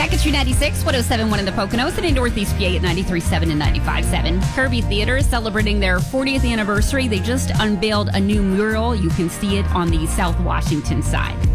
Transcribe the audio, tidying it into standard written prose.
back at you 96, 107.1 in the Poconos and in Northeast PA at 93.7 and 95.7. Kirby Theater is celebrating their 40th anniversary. They just unveiled a new mural. You can see it on the South Washington side.